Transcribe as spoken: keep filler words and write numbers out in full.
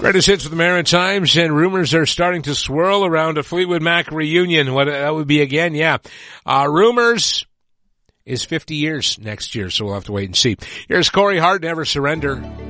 Greatest hits with the Maritimes, and rumors are starting to swirl around a Fleetwood Mac reunion. What that would be again, yeah. Uh, rumors is fifty years next year, so we'll have to wait and see. Here's Corey Hart, Never Surrender.